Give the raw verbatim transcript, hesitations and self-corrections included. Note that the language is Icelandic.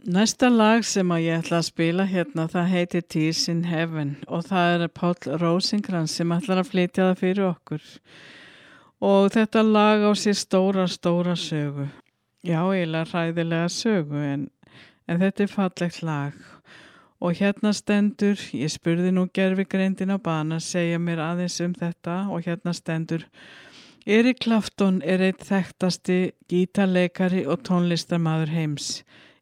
Næsta lag sem að ég ætla að spila hérna, það heitir Tears in Heaven og það er Páll Rósinkrans sem ætlar að flytja það fyrir okkur. Og þetta lag á sér stóra, stóra sögu. Já, eiginlega hræðilega sögu en, en þetta er fallegt lag. Og hérna stendur, ég spurði nú gervigreindin á bana að segja mér aðeins um þetta og hérna stendur Eric Clapton er einn þekktasti gítarleikari og tónlistarmaður heims.